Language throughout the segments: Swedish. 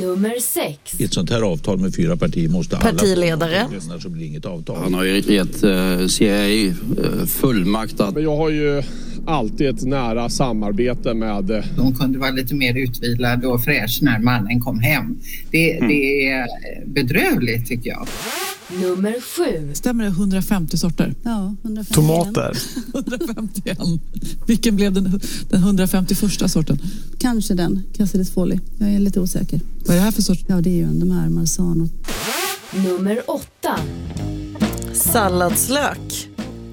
Nummer 6. I ett sånt här avtal med 4 partier måste alla... Partiledare. Så blir inget avtal. Han har ju gett CIA fullmakt att... Men jag har ju alltid ett nära samarbete med... De kunde vara lite mer utvilade och fräsch när mannen kom hem. Det är bedrövligt tycker jag. Nummer 7. Stämmer det 150 sorter? Ja, 151. Tomater. 151. Vilken blev den 151:a sorten? Kanske den, Cassidis Folly. Jag är lite osäker. Vad är det här för sort? Ja, det är ju de här Marzano. Nummer 8. Salladslök.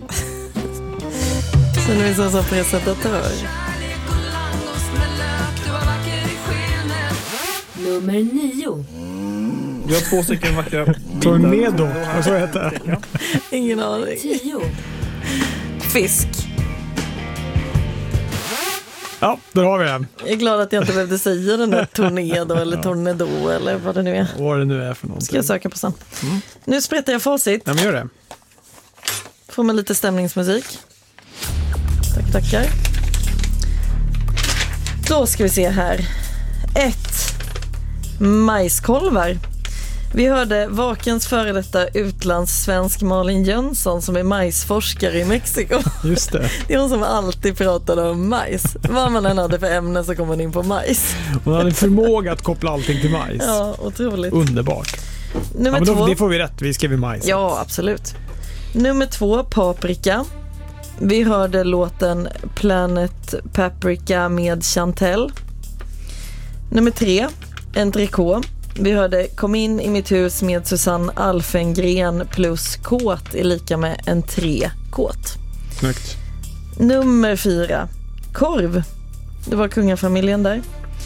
Sen är vi som presentatör. Nummer 9. Vi har 2 stycken vackra Tornado, vad så heter det? Ingen aning. 10. Fisk. Ja, där har vi den. Jag är glad att jag inte behövde säga den där tornado eller tornado eller vad det nu är. Vad det nu är för någonting. Ska jag söka på sen. Nu sprättar jag facit. Ja, men gör det. Får man lite stämningsmusik. Tackar. Då ska vi se här. 1. Majskolvar. Vi hörde Vakens före detta utlandssvensk Malin Jönsson som är majsforskare i Mexiko. Just det. Det är hon som alltid pratade om majs. Vad man än hade för ämne så kom man in på majs. Hon hade förmåga att koppla allting till majs. Ja, otroligt. Underbart. Nummer 2. Det får vi rätt, vi skrev majs. Ja, absolut. Nummer 2, paprika. Vi hörde låten Planet Paprika med Chantel. Nummer 3, entrecote. Vi hörde Kom in i mitt hus med Susanne Alfengren plus kåt är lika med en 3 kåt. Snyggt. Nummer 4, korv. Det var kungafamiljen där.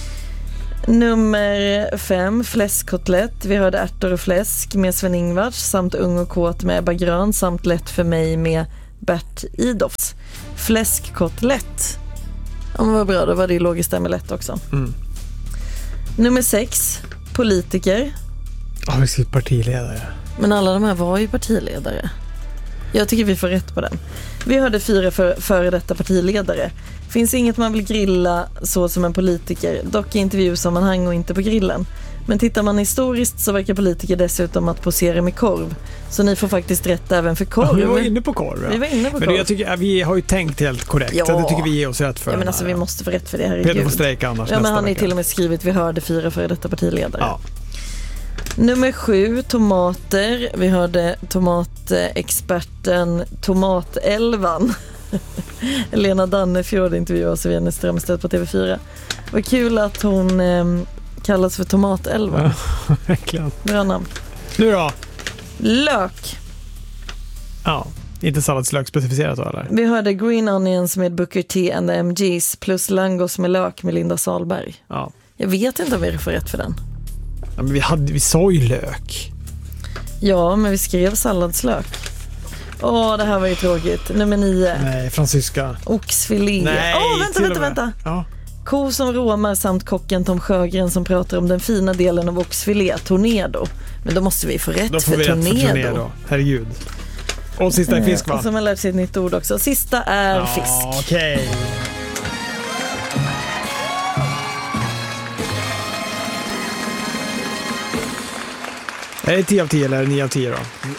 Nummer 5, fläskkotlett. Vi hörde ärtor och fläsk med Sven-Ingvars samt ung och kåt med Ebba Grön samt lätt för mig med Bert Idofs. Fläskkotlett. Ja, men vad bra, då var det ju logiskt där med lätt också. Nummer 6, politiker. Ja, vi ska partiledare. Men alla de här var ju partiledare. Jag tycker vi får rätt på den. Vi hörde 4 före detta partiledare. Finns inget man vill grilla så som en politiker, dock i intervjusammanhang och inte på grillen. Men tittar man historiskt så verkar politiker dessutom att posera med korv. Så ni får faktiskt rätt även för korv. Vi var inne på korv. Ja. Vi var inne på korv. Men jag tycker, vi har ju tänkt helt korrekt. Ja. Så det tycker vi ger oss rätt för. Ja, men alltså vi måste få rätt för det här. Peter får strejka annars. Ja, men han är till och med skrivit vi hörde 4 före detta partiledare. Ja. Nummer 7, tomater. Vi hörde tomatexperten Tomatelvan. Lena Dannefjord intervjuade oss vid Jenny Strömstedt på TV4. Vad kul att hon kallas för Tomatelvan. Ja, verkligen. Bra namn. Nu då? Lök. Ja, inte salladslök specificerat då eller? Vi hörde Green Onions med Booker T and the MGs plus Langos med lök med Linda Salberg. Ja. Jag vet inte om vi får rätt för den. Ja, men vi sa ju lök. Ja, men vi skrev salladslök. Det här var ju tråkigt. Nummer 9. Nej, fransyska. Oxfilé. Nej, vänta. Ja. Ko som råmar samt kocken Tom Sjögren som pratar om den fina delen av oxfilé, tornado. Men då måste vi få rätt då får för vi tornado. Rätt för tornado. Herregud. Och sista är fisk, va? Och som har lärt sig ett nytt ord också. Sista är fisk. Okej. Är det 10 av 10 eller 9 av 10 då?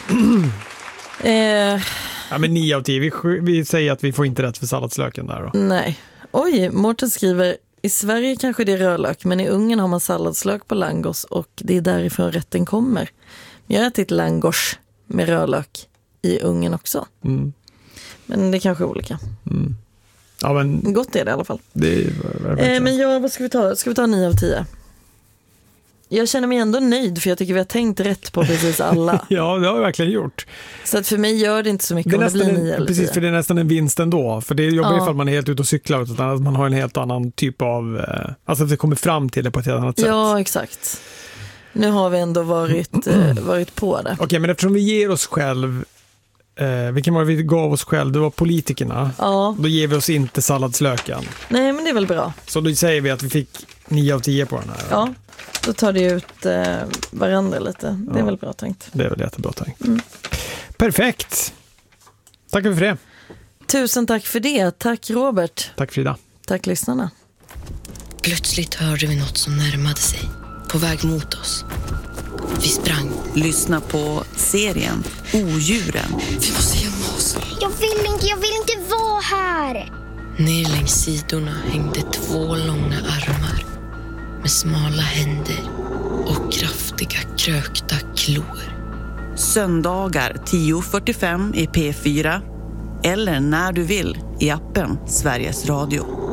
Ja, men 9 av 10. Vi säger att vi får inte rätt för salladslöken där då. Nej. Oj, Mårten skriver i Sverige kanske det är rödlök, men i Ungern har man salladslök på langos och det är därifrån rätten kommer. Jag har ätit langos med rödlök i Ungern också. Men det är kanske olika. Ja, men gott är det i alla fall. Det är men vad ska vi ta? Ska vi ta 9 av 10? Jag känner mig ändå nöjd för jag tycker vi har tänkt rätt på precis alla. Ja, det har vi verkligen gjort. Så att för mig gör det inte så mycket om det blir 9 eller 10. Precis, för det är nästan en vinst ändå. För det jobbar ifall man är helt ute och cyklar utan att man har en helt annan typ av... Alltså att vi kommer fram till det på ett helt annat sätt. Ja, exakt. Nu har vi ändå varit på det. Okej, men eftersom vi ger oss själv... vilken var vi gav oss själv? Det var politikerna. Ja. Då ger vi oss inte salladslöken. Nej, men det är väl bra. Så då säger vi att vi fick 9 av 10 på den här. Ja, då tar det ut varandra lite. Det är väl bra tänkt. Det är väl jättebra tänkt. Perfekt. Tackar vi för det. Tusen tack för det. Tack Robert. Tack Frida. Tack lyssnarna. Plötsligt hörde vi något som närmade sig. på väg mot oss. Vi sprang. Lyssna på serien Odjuren. Vi måste gömma oss. Jag vill inte vara här. Ner längs sidorna hängde 2 långa armar med smala händer och kraftiga krökta klor. Söndagar 10:45 i P4 eller när du vill i appen Sveriges Radio.